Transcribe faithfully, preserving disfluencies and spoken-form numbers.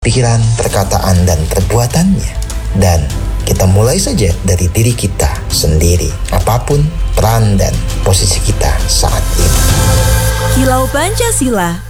pikiran, perkataan, dan perbuatannya. Dan kita mulai saja dari diri kita sendiri, apapun peran dan posisi kita saat ini. Kilau Pancasila